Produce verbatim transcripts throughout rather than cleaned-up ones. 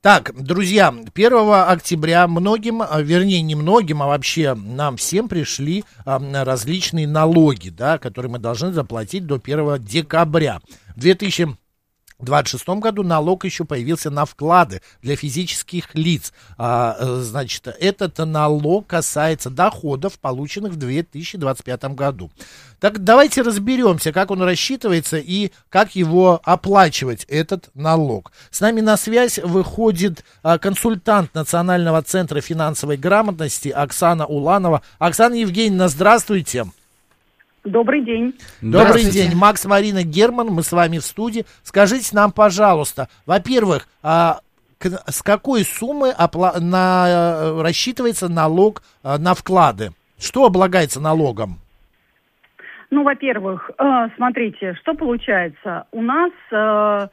Так, друзья, первого октября многим, вернее, не многим, а вообще нам всем пришли а, различные налоги, да, которые мы должны заплатить до первого декабря. В две тысячи двадцать шестом году налог еще появился на вклады для физических лиц. А, значит, этот налог касается доходов, полученных в две тысячи двадцать пятом году. Так давайте разберемся, как он рассчитывается и как его оплачивать, этот налог. С нами на связь выходит а, консультант Национального центра финансовой грамотности Оксана Уланова. Оксана Евгеньевна, здравствуйте. Добрый день. Добрый день. Макс, Марина, Герман, мы с вами в студии. Скажите нам, пожалуйста, во-первых, а, к, с какой суммы опла- на, рассчитывается налог а, на вклады? Что облагается налогом? Ну, во-первых, э, смотрите, что получается. У нас э,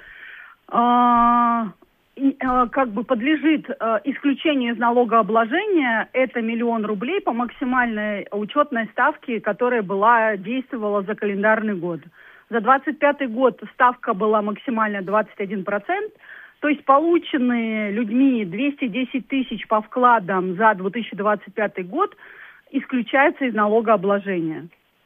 э, э, как бы подлежит э, исключению из налогообложения это миллион рублей по максимальной учетной ставке, которая была действовала за календарный год. За двадцать пятый год ставка была максимально двадцать один процент, то есть полученные людьми двести десять тысяч по вкладам за две тысячи двадцать пятый год исключаются из налогообложения.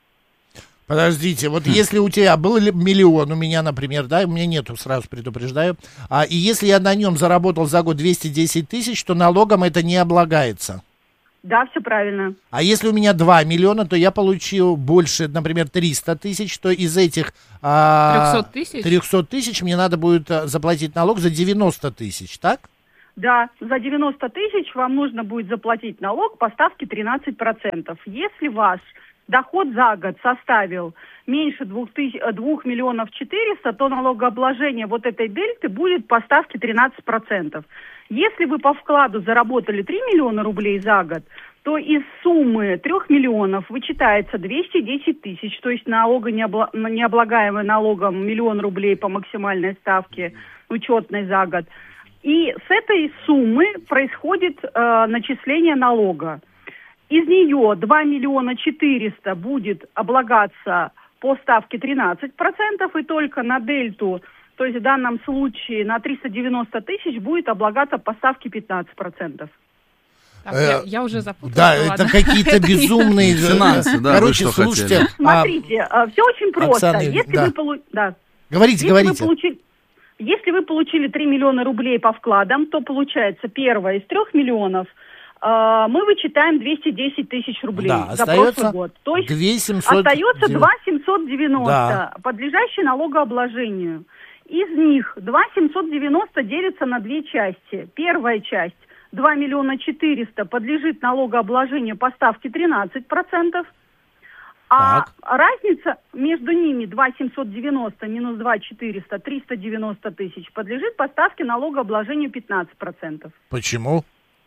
Подождите, вот если у тебя был миллион, у меня, например, да, у меня нету, сразу предупреждаю, а, и если я на нем заработал за год двести десять тысяч, то налогом это не облагается. Да, все правильно. А если у меня два миллиона, то я получил больше, например, триста тысяч, то из этих а, трехсот тысяч? трехсот тысяч мне надо будет заплатить налог за девяносто тысяч, так? Да, за девяносто тысяч вам нужно будет заплатить налог по ставке тринадцать процентов. Если ваш доход за год составил меньше двух миллионов четырёхсот, то налогообложение вот этой дельты будет по ставке тринадцать процентов. Если вы по вкладу заработали три миллиона рублей за год, то из суммы трех миллионов вычитается двести десять тысяч, то есть необлагаемый налогом миллион рублей по максимальной ставке учетной за год. И с этой суммы происходит э, начисление налога. Из нее два миллиона четыреста будет облагаться по ставке тринадцать процентов, и только на дельту, то есть в данном случае на триста девяносто тысяч, будет облагаться по ставке пятнадцать процентов. Так, я, я уже запуталась. Да, ну, это ладно. какие-то безумные финансы, да. Короче, слушайте. Смотрите, все очень просто. Оксана, Если да. вы полу... да. Говорите, Если говорите. вы получили... Если вы получили три миллиона рублей по вкладам, то получается первое из трех миллионов э, мы вычитаем двести десять тысяч рублей Да, за остается прошлый год. То есть две тысячи семьсот остается два тысячи семьсот девяносто, Да. подлежащие налогообложению. Из них два тысячи семьсот девяносто делится на две части. Первая часть два миллиона четыреста подлежит налогообложению по ставке тринадцать процентов. А Так. разница между ними два тысячи семьсот девяносто минус два тысячи четыреста, триста девяносто тысяч, подлежит по ставке налогообложению пятнадцать процентов. Почему?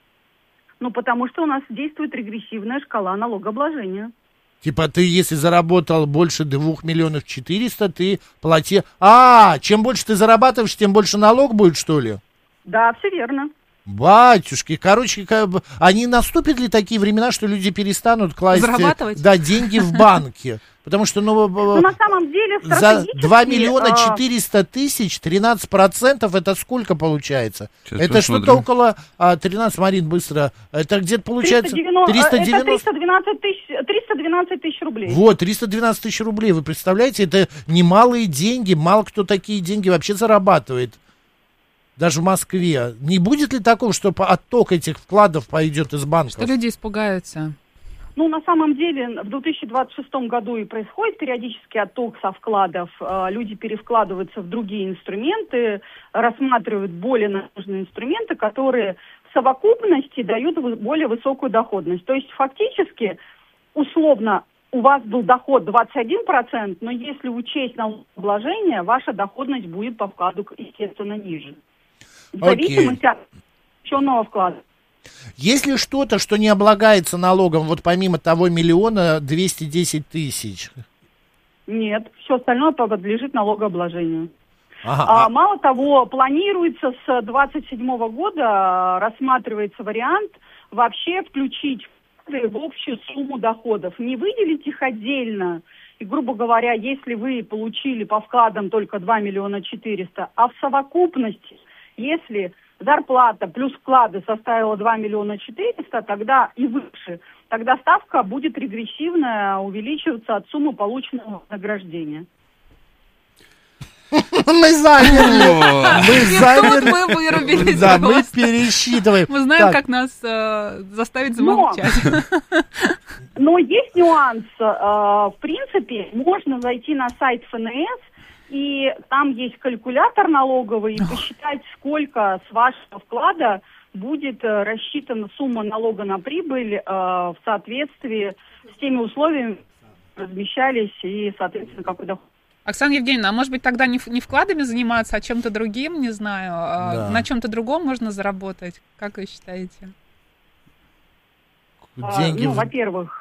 Ну, потому что у нас действует регрессивная шкала налогообложения. Типа ты, если заработал больше двух миллионов четыреста, ты плати... А, чем больше ты зарабатываешь, тем больше налог будет, что ли? Да, все верно. Батюшки, короче, как бы, они наступят ли такие времена, что люди перестанут класть Зарабатывать? да, деньги в банке? Потому что, ну, Ну, на самом деле, за стратегически... два миллиона а, четыреста тысяч, тринадцать процентов, это сколько получается? Сейчас это посмотрим. что-то около а, тринадцать, Марин, быстро. Это где-то получается триста девяносто, триста девяносто. Это триста двенадцать тысяч, триста двенадцать тысяч рублей. Вот, триста двенадцать тысяч рублей, вы представляете, это немалые деньги, мало кто такие деньги вообще зарабатывает. Даже в Москве. Не будет ли такого, что отток этих вкладов пойдет из банков? Что люди испугаются? Ну, на самом деле, в две тысячи двадцать шестом году и происходит периодический отток со вкладов. Люди перевкладываются в другие инструменты, рассматривают более надежные инструменты, которые в совокупности дают более высокую доходность. То есть, фактически, условно, у вас был доход двадцать один процент, но если учесть налогообложение, ваша доходность будет по вкладу, естественно, ниже. В зависимости от ученого вклада. Есть ли что-то, что не облагается налогом, вот помимо того миллиона двести десять тысяч? Нет, все остальное подлежит налогообложению. Ага, а, а... Мало того, планируется с двадцать седьмого года, рассматривается вариант вообще включить в общую сумму доходов. Не выделить их отдельно. И, грубо говоря, если вы получили по вкладам только два миллиона четыреста, а в совокупности, если зарплата плюс вклады составила два миллиона четыреста, тогда и выше, тогда ставка будет регрессивная, увеличиваться от суммы полученного вознаграждения. Мы замерли. Мы замерли. Мы вырубились. Да, мы пересчитываем. Мы знаем, как нас заставить замолчать. Но есть нюанс. В принципе, можно зайти на сайт эф эн эс, и там есть калькулятор налоговый, и посчитать, сколько с вашего вклада будет рассчитана сумма налога на прибыль в соответствии с теми условиями, которые размещались, и, соответственно, какой доход. Оксана Евгеньевна, а может быть тогда не, не вкладами заниматься, а чем-то другим, не знаю, да. На чем-то другом можно заработать? Как вы считаете? Деньги... Ну, во-первых,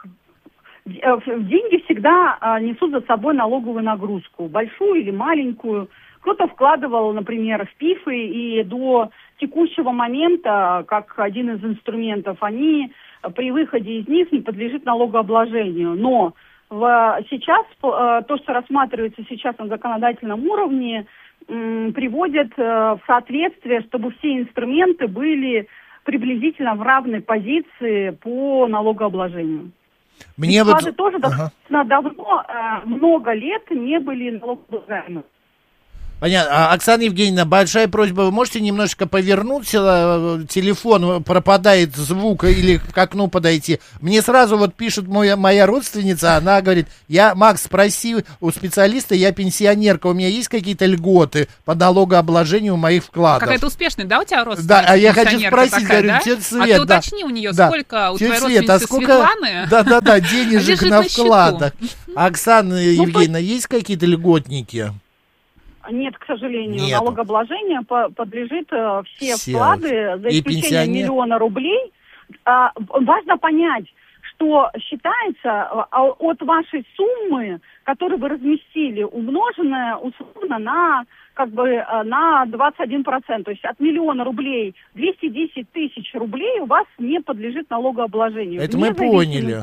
деньги всегда несут за собой налоговую нагрузку, большую или маленькую. Кто-то вкладывал, например, в пифы, и до текущего момента, как один из инструментов, они при выходе из них не подлежит налогообложению. Но в, сейчас то, что рассматривается сейчас на законодательном уровне, м, приводит в соответствие, чтобы все инструменты были приблизительно в равной позиции по налогообложению. Мне вклады вот... тоже ага. достаточно давно, много лет не были налогооблагаемы. Понятно. Оксана Евгеньевна, большая просьба, вы можете немножечко повернуться, телефон, пропадает звук, или к окну подойти. Мне сразу вот пишет моя, моя родственница, она говорит, я, Макс, спроси у специалиста, я пенсионерка, у меня есть какие-то льготы по налогообложению моих вкладов? Какая-то успешная, да, у тебя родственница? Да, а я хочу спросить, такая, говорю, да? тетя Свет, а ты да, уточни у нее, да, сколько у твоей Свет, родственницы а сколько, Светланы да-да-да, денежек на вкладах. Оксана ну, Евгеньевна, есть какие-то льготники? Нет, к сожалению. Нету. Налогообложение по- подлежит э, все, все вклады, за и исключением пенсионер... миллиона рублей. А, важно понять, что считается а, от вашей суммы, которую вы разместили, умноженная условно на как бы на двадцать один процент. То есть от миллиона рублей двести десять тысяч рублей у вас не подлежит налогообложению. Это мы поняли.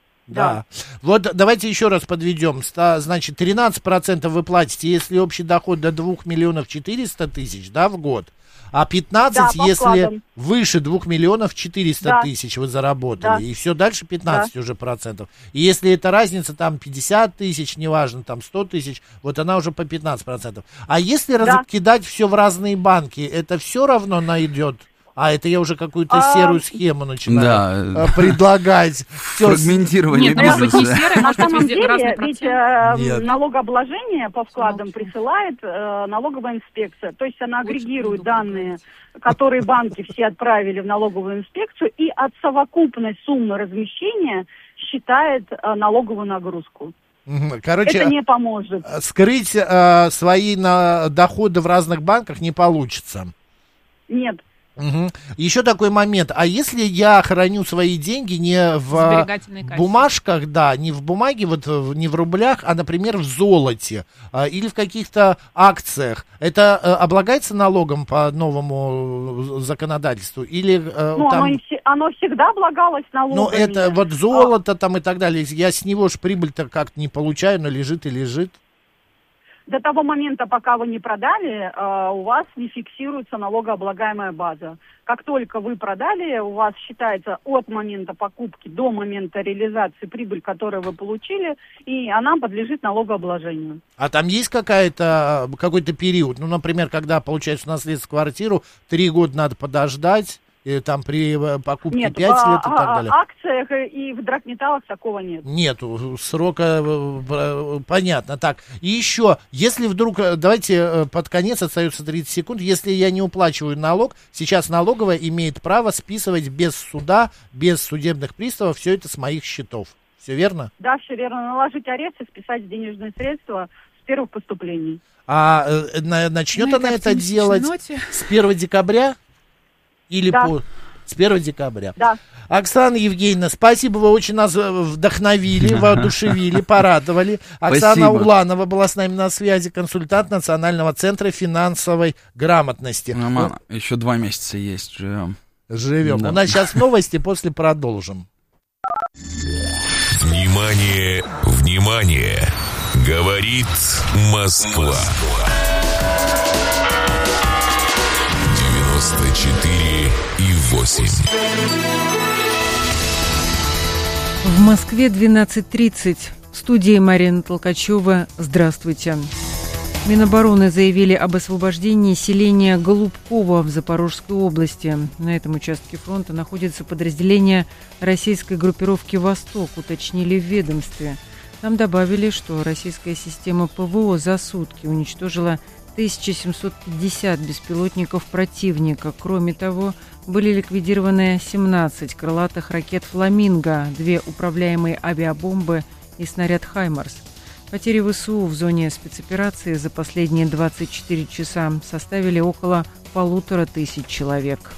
Да. да. Вот давайте еще раз подведем. Значит, тринадцать процентов вы платите, если общий доход до двух миллионов четырёхсот тысяч, да, в год. А пятнадцать, да, если вкладам. Выше двух миллионов четырёхсот да. тысяч вы заработали. Да. И все дальше пятнадцать да. уже процентов. И если эта разница там пятьдесят тысяч, неважно, там сто тысяч, вот она уже по пятнадцать процентов. А если да. раскидать все в разные банки, это все равно найдет? А, это я уже какую-то серую схему начинаю да. предлагать. Фрагментирование Нет, бизнеса. Может быть, не серая, может быть, везде деле, разный ведь процент. Э, налогообложение по вкладам присылает э, налоговая инспекция. То есть она агрегирует данные, которые банки все отправили в налоговую инспекцию, и от совокупной суммы размещения считает э, налоговую нагрузку. Короче, это не поможет. Скрыть э, свои на, доходы в разных банках не получится. Нет. Угу. Еще такой момент. А если я храню свои деньги не в бумажках, да, не в бумаге, вот не в рублях, а, например, в золоте а, или в каких-то акциях, это а, облагается налогом по новому законодательству? Или, а, ну, там... оно, оно всегда облагалось налогами. Ну, это вот золото а... там и так далее. Я с него ж прибыль-то как-то не получаю, но лежит и лежит. До того момента, пока вы не продали, э, у вас не фиксируется налогооблагаемая база. Как только вы продали, у вас считается от момента покупки до момента реализации прибыль, которую вы получили, и она подлежит налогообложению. А там есть какая-то, какой-то период? Ну, например, когда получаешь в наследство квартиру, три года надо подождать, и там при покупке нет, пять лет и а, так далее. В акциях и в драгметаллах такого нет. Нет, срока понятно. Так, и еще, если вдруг, давайте под конец, остается тридцать секунд, если я не уплачиваю налог, сейчас налоговая имеет право списывать без суда, без судебных приставов все это с моих счетов. Все верно? Да, все верно. Наложить арест и списать денежные средства с первых поступлений. А э, начнет она это делать ноте. С первого декабря? Или да. по... с первого декабря. Да. Оксана Евгеньевна, спасибо, вы очень нас вдохновили, воодушевили, порадовали. Оксана Спасибо. Уланова была с нами на связи, консультант Национального центра финансовой грамотности. Мама, ну, еще два месяца есть, живем. Живем. Да. У нас сейчас новости, после продолжим. Внимание, внимание, говорит Москва. девяносто восемь. В Москве двенадцать тридцать. В студии Марина Толкачева. Здравствуйте. Минобороны заявили об освобождении селения Голубково в Запорожской области. На этом участке фронта находится подразделение российской группировки «Восток», уточнили в ведомстве. Там добавили, что российская система ПВО за сутки уничтожила тысяча семьсот пятьдесят беспилотников противника. Кроме того, были ликвидированы семнадцать крылатых ракет «Фламинго», две управляемые авиабомбы и снаряд «Хаймарс». Потери ВСУ в зоне спецоперации за последние двадцать четыре часа составили около полутора тысяч человек.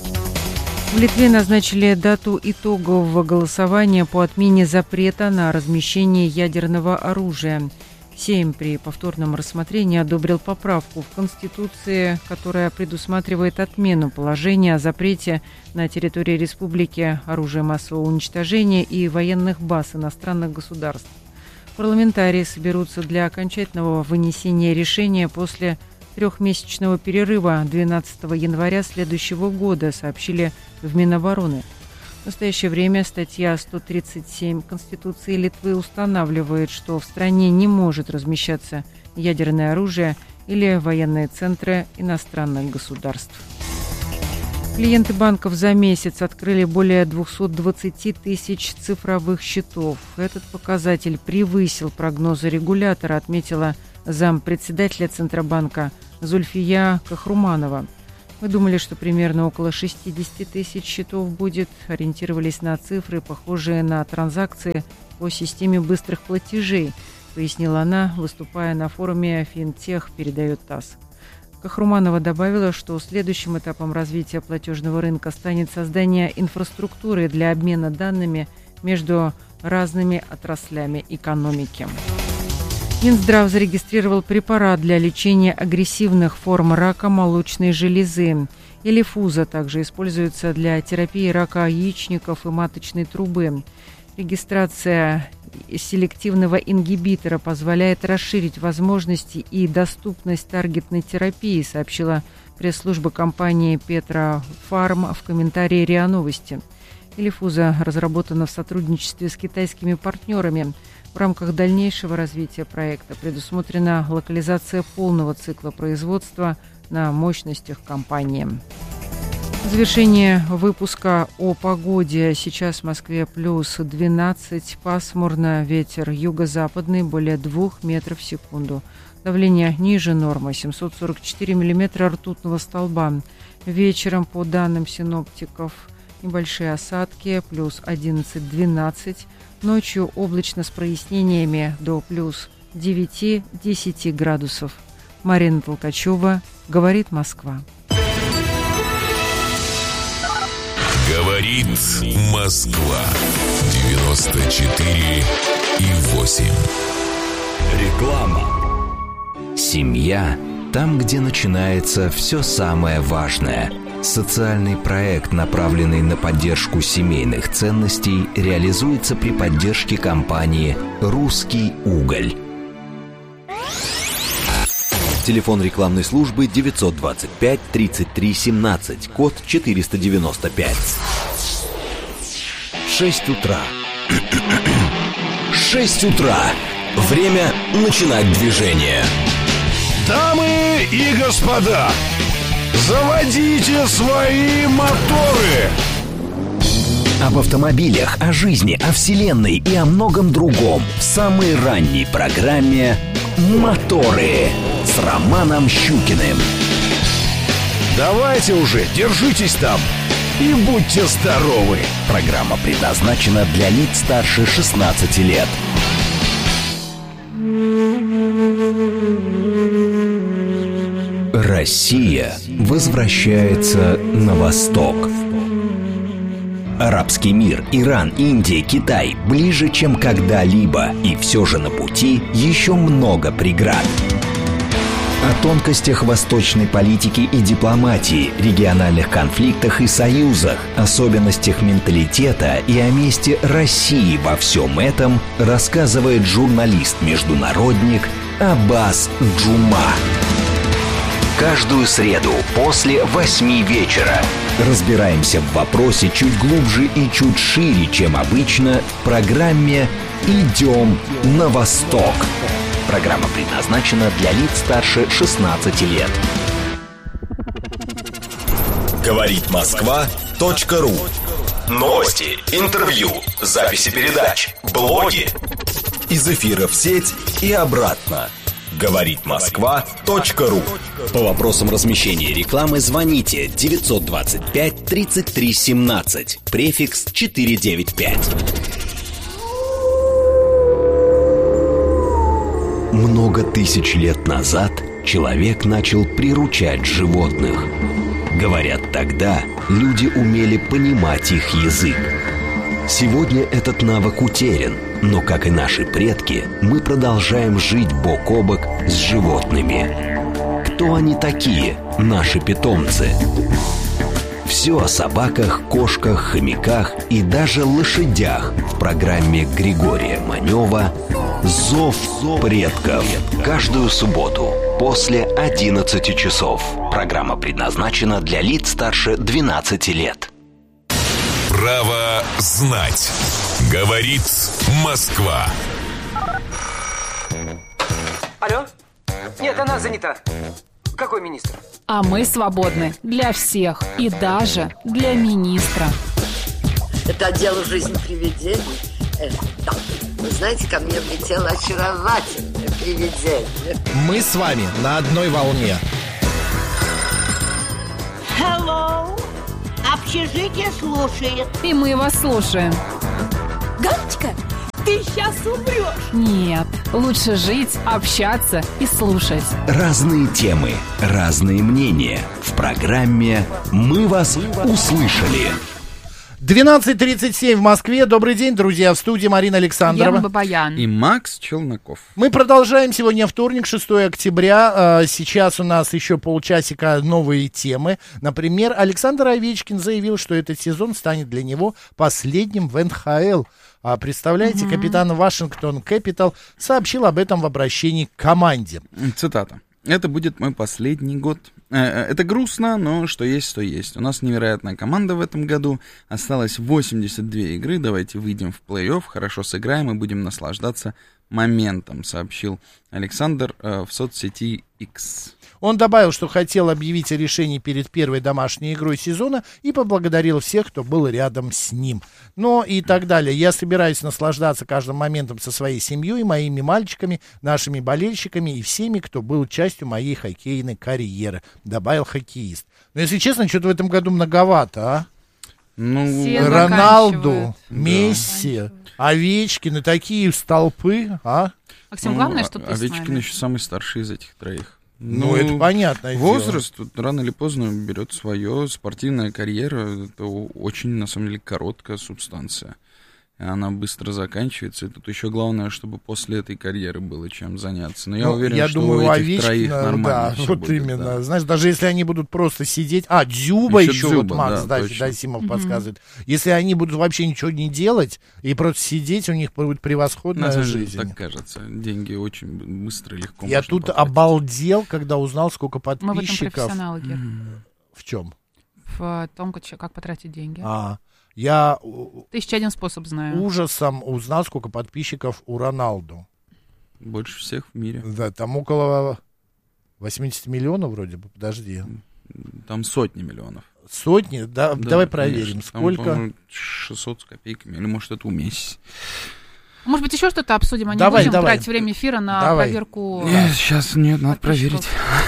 В Литве назначили дату итогового голосования по отмене запрета на размещение ядерного оружия. Сейм при повторном рассмотрении одобрил поправку в Конституции, которая предусматривает отмену положения о запрете на территории республики оружия массового уничтожения и военных баз иностранных государств. Парламентарии соберутся для окончательного вынесения решения после трехмесячного перерыва двенадцатого января следующего года, сообщили в Минобороны. В настоящее время статья сто тридцать семь Конституции Литвы устанавливает, что в стране не может размещаться ядерное оружие или военные центры иностранных государств. Клиенты банков за месяц открыли более двести двадцать тысяч цифровых счетов. Этот показатель превысил прогнозы регулятора, отметила зампредседателя Центробанка Зульфия Кахруманова. Мы думали, что примерно около шестьдесят тысяч счетов будет. Ориентировались на цифры, похожие на транзакции по системе быстрых платежей, пояснила она, выступая на форуме «Финтех», передает ТАСС. Кахруманова добавила, что следующим этапом развития платежного рынка станет создание инфраструктуры для обмена данными между разными отраслями экономики. Минздрав зарегистрировал препарат для лечения агрессивных форм рака молочной железы. Элифуза также используется для терапии рака яичников и маточной трубы. Регистрация селективного ингибитора позволяет расширить возможности и доступность таргетной терапии, сообщила пресс-служба компании «Петрофарм» в комментарии РИА Новости. Элифуза разработана в сотрудничестве с китайскими партнерами. В рамках дальнейшего развития проекта предусмотрена локализация полного цикла производства на мощностях компании. В завершение выпуска о погоде. Сейчас в Москве плюс двенадцать, пасмурно, ветер юго-западный более двух метров в секунду. Давление ниже нормы, семьсот сорок четыре миллиметра ртутного столба. Вечером, по данным синоптиков, небольшие осадки, плюс одиннадцать-двенадцать. Ночью облачно с прояснениями до плюс девять-десять градусов. Марина Толкачева, говорит Москва. Говорит Москва. девяносто четыре и восемь. Реклама. Семья там, где начинается все самое важное. Социальный проект, направленный на поддержку семейных ценностей, реализуется при поддержке компании «Русский уголь». Телефон рекламной службы девятьсот двадцать пять тридцать три семнадцать, код четыреста девяносто пять. Шесть утра. Шесть утра. Время начинать движение. Дамы и господа, заводите свои моторы! Об автомобилях, о жизни, о вселенной и о многом другом в самой ранней программе «Моторы» с Романом Щукиным. Давайте уже, держитесь там и будьте здоровы! Программа предназначена для лиц старше шестнадцати лет. Россия возвращается на восток. Арабский мир, Иран, Индия, Китай ближе, чем когда-либо, и все же на пути еще много преград. О тонкостях восточной политики и дипломатии, региональных конфликтах и союзах, особенностях менталитета и о месте России во всем этом рассказывает журналист-международник Аббас Джума. Каждую среду после восьми вечера. Разбираемся в вопросе чуть глубже и чуть шире, чем обычно, в программе «Идем на восток». Программа предназначена для лиц старше шестнадцати лет. Говорит Москва точка ру. Новости, интервью, записи передач, блоги. Из эфира в сеть и обратно. Говорит Москва точка ру. По вопросам размещения рекламы звоните девятьсот двадцать пять тридцать три семнадцать, префикс четыреста девяносто пять. Много тысяч лет назад человек начал приручать животных. Говорят, тогда люди умели понимать их язык. Сегодня этот навык утерян, но, как и наши предки, мы продолжаем жить бок о бок с животными. Кто они такие, наши питомцы? Все о собаках, кошках, хомяках и даже лошадях в программе Григория Манева «Зов предков». Каждую субботу после одиннадцати часов. Программа предназначена для лиц старше двенадцати лет. Право знать. Говорит Москва. Алло? Нет, она занята. Какой министр? А мы свободны для всех и даже для министра. Это дело жизни привидений. Э, да. Вы знаете, ко мне влетело очаровательное привидение. Мы с вами на одной волне. Hello. Общежитие слушает. И мы вас слушаем. Галочка, ты сейчас умрешь. Нет, лучше жить, общаться и слушать. Разные темы, разные мнения. В программе «Мы вас услышали». двенадцать тридцать семь в Москве. Добрый день, друзья. В студии Марина Александрова. Яна Бабаян. И Макс Челноков. Мы продолжаем. Сегодня вторник, шестое октября. Сейчас у нас еще полчасика новые темы. Например, Александр Овечкин заявил, что этот сезон станет для него последним в эн ха эл. А представляете, угу. Капитан Вашингтон Кэпитал сообщил об этом в обращении к команде. Цитата. «Это будет мой последний год. Это грустно, но что есть, то есть. У нас невероятная команда в этом году. Осталось восемьдесят две игры. Давайте выйдем в плей-офф, хорошо сыграем и будем наслаждаться моментом», сообщил Александр в соцсети X. Он добавил, что хотел объявить о решении перед первой домашней игрой сезона и поблагодарил всех, кто был рядом с ним. Ну и так далее. «Я собираюсь наслаждаться каждым моментом со своей семьей, моими мальчиками, нашими болельщиками и всеми, кто был частью моей хоккейной карьеры», добавил хоккеист. Но, если честно, что-то в этом году многовато, а? Ну, Роналду, Месси, да. Овечкин и такие столпы, а? Максим, главное, что ты Овечкин еще самый старший из этих троих. Ну, ну это понятно. Возраст тут рано или поздно берет свое. Спортивная карьера — это очень, на самом деле, короткая субстанция. И она быстро заканчивается. И тут еще главное, чтобы после этой карьеры было чем заняться. Но я ну, уверен, я что думаю, у этих Овечкина, троих нормально да, все вот будет, именно. Да. Знаешь, даже если они будут просто сидеть... А, Дзюба еще, еще Дзюба, вот Макс, да, да, точно. Федосимов Mm-hmm. подсказывает. Если они будут вообще ничего не делать и просто сидеть, у них будет превосходная на жизнь. Так кажется. Деньги очень быстро и легко Я можно тут потратить. обалдел, когда узнал, сколько подписчиков. Мы в этом профессионалы, Гер. В чем? В том, как потратить деньги. А, я Тысяча один способ знаю. Ужасом узнал, сколько подписчиков у Роналду. Больше всех в мире. Да, там около восемьдесят миллионов вроде бы, подожди. Там сотни миллионов. Сотни? Да, да, давай проверим, конечно. сколько. Там, шестьсот с копейками, или может это у Месси. Может быть, еще что-то обсудим, а не давай, будем давай. тратить время эфира на давай. проверку. Нет, сейчас нет, надо проверить.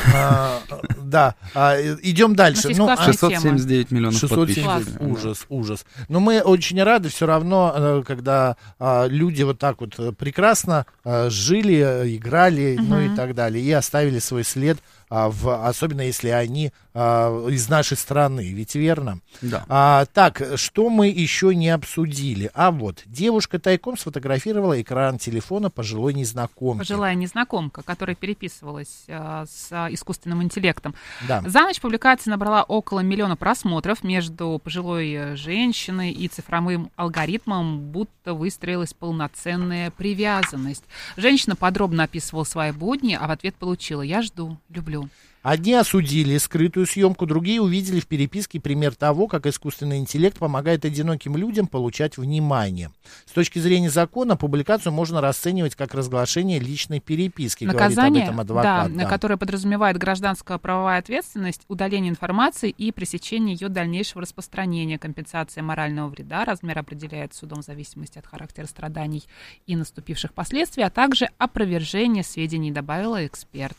А, да, а, идем дальше. Ну, шестьсот семьдесят девять миллионов шестьсот семьдесят подписчиков. Ужас, ужас. Но мы очень рады все равно, когда а, люди вот так вот прекрасно а, жили, играли, угу. ну и так далее, и оставили свой след, а, в, особенно если они а, из нашей страны, ведь верно? Да. А, так, что мы еще не обсудили? А вот, девушка тайком сфотографировала экран телефона пожилой незнакомки. Пожилая незнакомка, которая переписывалась а, с а, искусственным интеллектом. Да. За ночь публикация набрала около миллиона просмотров. Между пожилой женщиной и цифровым алгоритмом будто выстроилась полноценная привязанность. Женщина подробно описывала свои будни, а в ответ получила: «Я жду, люблю». Одни осудили скрытую съемку, другие увидели в переписке пример того, как искусственный интеллект помогает одиноким людям получать внимание. С точки зрения закона, публикацию можно расценивать как разглашение личной переписки, наказание, говорит об этом адвокат. Да, да. которое подразумевает гражданско-правовая ответственность, удаление информации и пресечение ее дальнейшего распространения, компенсация морального вреда, размер определяется судом в зависимости от характера страданий и наступивших последствий, а также опровержение сведений, добавила эксперт.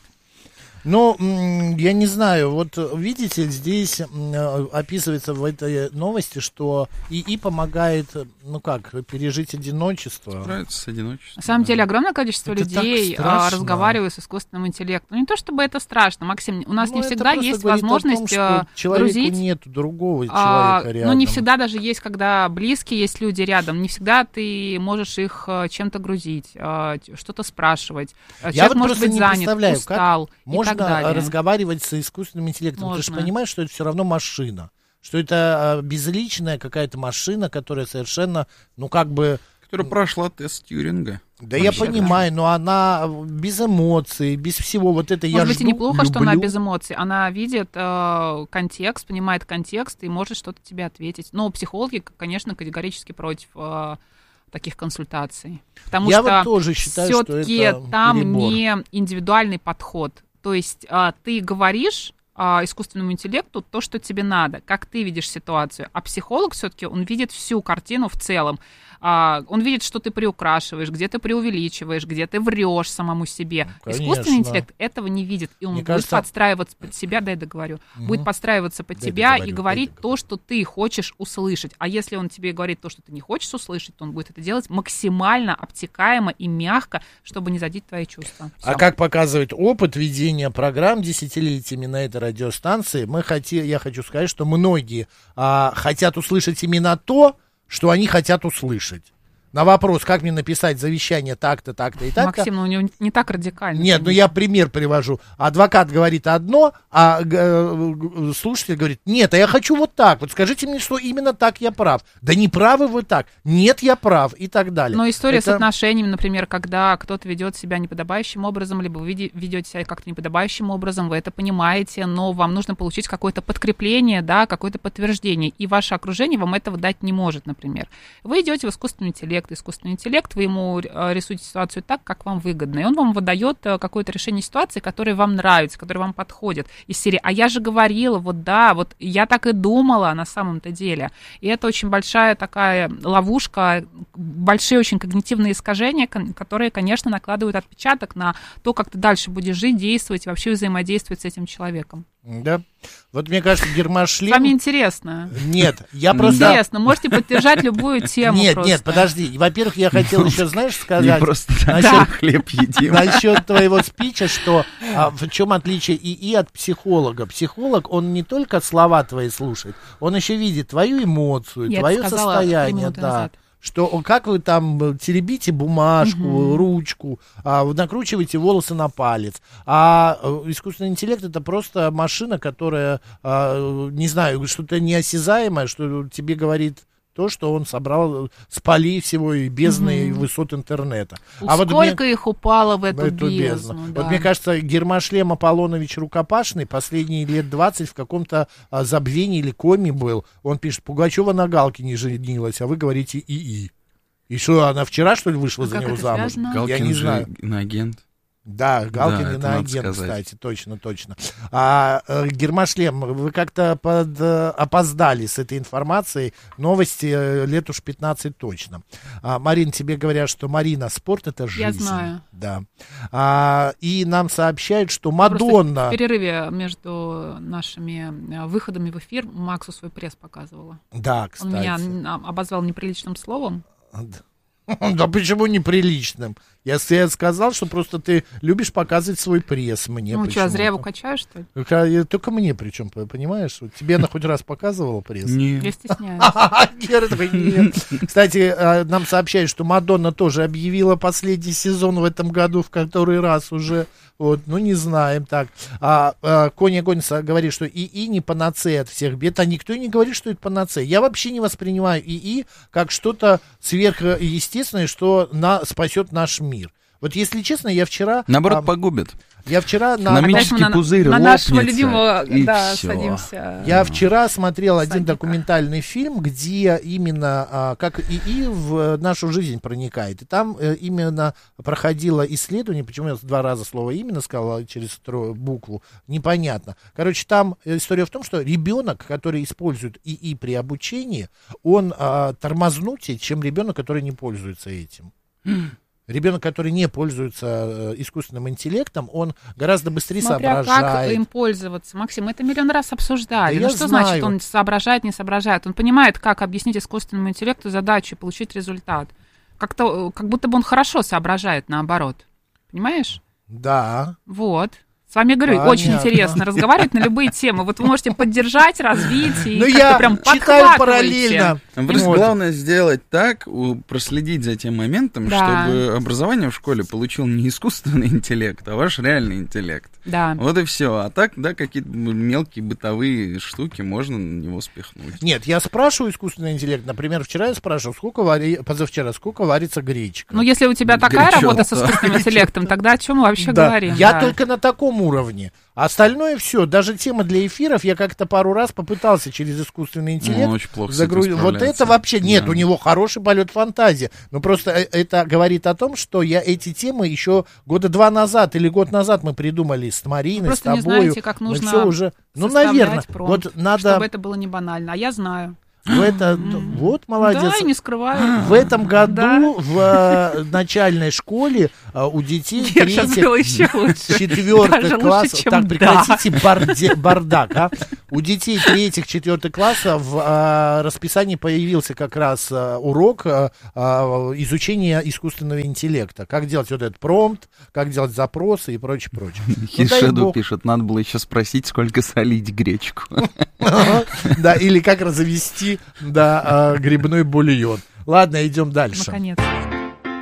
Ну, я не знаю, вот видите, здесь описывается в этой новости, что ИИ помогает, ну как, пережить одиночество. Справиться с одиночеством. На самом да. деле огромное количество Это людей разговаривают с искусственным интеллектом. Ну, не то чтобы это страшно, Максим, у нас ну, не всегда есть возможность о том, что грузить. Нет другого человека а, рядом. Ну, не всегда даже есть, когда близкие есть люди рядом, не всегда ты можешь их чем-то грузить, что-то спрашивать. Я Человек вот может просто быть не занят, представляю, устал как можно и так далее. разговаривать с искусственным интеллектом. Можно. Ты же понимаешь, что это все равно машина. Что это безличная какая-то машина, которая совершенно, ну как бы... Которая прошла тест Тьюринга. Да я понимаю, но она без эмоций, без всего вот это я Может быть, жду, и неплохо, люблю. что она без эмоций. Она видит э, контекст, понимает контекст и может что-то тебе ответить. Но психологи, конечно, категорически против э, таких консультаций. Потому я что вот тоже считаю, все-таки что это там перебор. не индивидуальный подход. То есть э, ты говоришь э, искусственному интеллекту то, что тебе надо, как ты видишь ситуацию. А психолог все-таки, он видит всю картину в целом. Uh, он видит, что ты приукрашиваешь, где ты преувеличиваешь, где ты врешь самому себе. Ну, искусственный интеллект этого не видит, и он Мне будет кажется... подстраиваться под себя, дай договорю, угу. будет подстраиваться под дай тебя договорю, и говорить то, что ты хочешь услышать. А если он тебе говорит то, что ты не хочешь услышать, то он будет это делать максимально обтекаемо и мягко, чтобы не задеть твои чувства. Всё. А как показывает опыт ведения программ десятилетиями на этой радиостанции, мы хоти... я хочу сказать, что многие а, хотят услышать именно то, что они хотят услышать. На вопрос, как мне написать завещание так-то, так-то и так-то. Максим, ну у него не так радикально. Нет, ну я пример привожу. Адвокат говорит одно, а э, слушатель говорит, нет, а я хочу вот так. Вот скажите мне, что именно так я прав. Да не правы вы так. Нет, я прав и так далее. Но история Это... с отношениями, например, когда кто-то ведет себя неподобающим образом, либо вы ведете себя как-то неподобающим образом, вы это понимаете, но вам нужно получить какое-то подкрепление, да, какое-то подтверждение. И ваше окружение вам этого дать не может, например. Вы идете в искусственный интеллект, искусственный интеллект, вы ему рисуете ситуацию так, как вам выгодно, и он вам выдает какое-то решение ситуации, которое вам нравится, которое вам подходит. Из серии «А я же говорила, вот да, вот я так и думала на самом-то деле». И это очень большая такая ловушка, большие очень когнитивные искажения, которые, конечно, накладывают отпечаток на то, как ты дальше будешь жить, действовать и вообще взаимодействовать с этим человеком. Да. Вот мне кажется, Гермошлем... С вами интересно. Нет, я просто... Интересно, можете поддержать любую тему. Нет, просто. нет, подожди. Во-первых, я хотел еще, знаешь, сказать... Не просто так насчет, хлеб едим. Насчет твоего спича, что а, в чем отличие ИИ от психолога. Психолог, он не только слова твои слушает, он еще видит твою эмоцию, я твое состояние. Да. Назад. Что как вы там теребите бумажку, угу. ручку, а, накручиваете волосы на палец. А искусственный интеллект — это просто машина, которая, а, не знаю, что-то неосязаемое, что тебе говорит то, что он собрал с полей всего и бездны, и угу. высот интернета. А Сколько вот мне, их упало в эту, эту бездну. бездну да. Вот мне кажется, Гермошлем Аполлонович Рукопашный последние лет двадцать в каком-то а, забвении или коме был. Он пишет, Пугачева на Галке не женилась, а вы говорите ИИ. И что, она вчера, что ли, вышла а за него замуж? Галкин Я не же знаю. иноагент. Да, Галкин да, иноагент, кстати, точно, точно. А, э, Гермошлем, вы как-то под, э, опоздали с этой информацией. Новости э, лет уж пятнадцать точно. А, Марин, тебе говорят, что, Марина, спорт — это жизнь. Я знаю. Да. А, и нам сообщают, что Мадонна... Просто в перерыве между нашими выходами в эфир Максу свой пресс показывала. Да, кстати. Он меня обозвал неприличным словом. Да почему неприличным? Я, я сказал, что просто ты любишь показывать свой пресс мне. Ну что, зря его качаешь, что ли? Только мне причем, понимаешь? Тебе она хоть раз показывала пресс? Нет. Я стесняюсь. Нет. Кстати, нам сообщают, что Мадонна тоже объявила последний сезон в этом году, в который раз уже. Вот, ну, не знаем, так. А, а, Коня Гонец говорит, что ИИ не панацея от всех бед, а никто и не говорит, что это панацея. Я вообще не воспринимаю ИИ как что-то сверхъестественное, что на, спасет наш мир. Вот если честно, я вчера... Наоборот, а, погубит. Я вчера... На, Экономический пузырь на, на нашего лопнется, любимого, и да, всё. садимся. Я вчера смотрел один Садика. документальный фильм, где именно а, как ИИ в нашу жизнь проникает. И там э, именно проходило исследование, почему я два раза слово «именно» сказал через вторую букву, непонятно. Короче, там история в том, что ребенок, который использует ИИ при обучении, он а, тормознутее, чем ребенок, который не пользуется этим. Ребенок, который не пользуется э, искусственным интеллектом, он гораздо быстрее Смотря соображает. как им пользоваться. Максим, мы это миллион раз обсуждали. Да Ну я что знаю. значит, он соображает, не соображает? Он понимает, как объяснить искусственному интеллекту задачу и получить результат. Как-то, как будто бы он хорошо соображает, наоборот. Понимаешь? Да. Вот. С вами, говорю, Понятно. очень интересно разговаривать на любые темы. Вот вы можете поддержать, развить и Ну, как-то я прям читаю подхватываете. параллельно. Просто Вот. главное сделать так, у- проследить за тем моментом, Да. чтобы образование в школе получил не искусственный интеллект, а ваш реальный интеллект. Да. Вот и все. А так, да, какие-то мелкие бытовые штуки можно на него спихнуть. Нет, я спрашиваю искусственный интеллект. Например, вчера я спрашивал, сколько вари... позавчера, сколько варится гречка. Ну, если у тебя такая Горячо. работа с искусственным интеллектом, тогда о чем мы вообще Да, говорим? я Да. только на таком уровне. Остальное все, даже тема для эфиров, я как-то пару раз попытался через искусственный интеллект. Ну, очень плохо с загрузить. этим Вот справляется. это вообще нет, Да. у него хороший полет фантазии. Но просто э- это говорит о том, что я эти темы еще года два назад или год назад мы придумали с Мариной, Просто с не тобою. знаете, как Мы нужно всё уже. Ну, составлять наверное, промпт, вот надо. чтобы это было не банально. А я знаю. В это, вот молодец. Да, и не скрываю. В этом году Да. в э, начальной школе э, у детей Я сейчас третьих, было еще лучше. четвертых Даже лучше, классов, чем так да. прекратите барде- бардак, а? У детей третьих, четвертых классов в э, расписании появился как раз э, урок э, э, изучения искусственного интеллекта. Как делать вот этот промпт, как делать запросы и прочее, прочее. Ну, дай Хишеду бог. пишет, надо было еще спросить, сколько солить гречку. Да, или как развести, да, э, грибной бульон. Ладно, идем дальше. Наконец.